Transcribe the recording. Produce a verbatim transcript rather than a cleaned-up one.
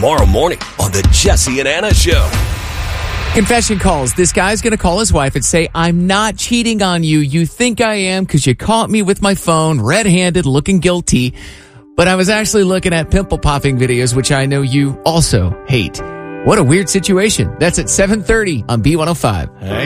tomorrow morning on the Jesse and Anna Show. Confession calls. This guy's going to call his wife and say, I'm not cheating on you. You think I am because you caught me with my phone, red-handed, looking guilty. But I was actually looking at pimple popping videos, which I know you also hate. What a weird situation. That's at seven thirty on B one oh five. Hey.